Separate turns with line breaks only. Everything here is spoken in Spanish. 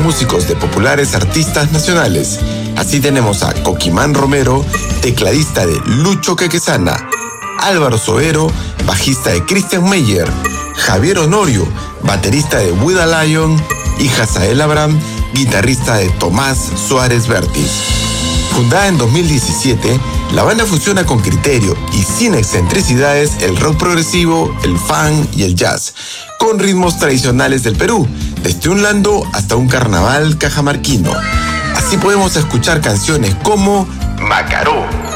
músicos de populares artistas nacionales. Así tenemos a Coquimán Romero, tecladista de Lucho Quequesana, Álvaro Soero, bajista de Christian Meyer, Javier Honorio, baterista de Buda Lion, y Hazael Abraham, guitarrista de Tomás Suárez Vértiz. Fundada en 2017, la banda fusiona con criterio y sin excentricidades el rock progresivo, el funk y el jazz, con ritmos tradicionales del Perú, desde un lando hasta un carnaval cajamarquino. Así podemos escuchar canciones como Macaró,